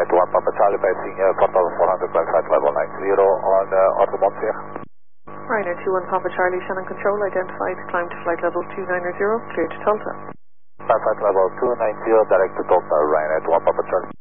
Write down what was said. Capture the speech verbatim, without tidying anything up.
Ryanair one Papa Charlie passing uh, four thousand four hundred by flight level nine zero on uh, Orthomont. Ryanair two one Papa Charlie, Shannon Control, identified, climb to flight level two nine zero, clear to Tulsa. Flight level two nine zero, direct to Tulsa, Ryanair two one Papa Charlie.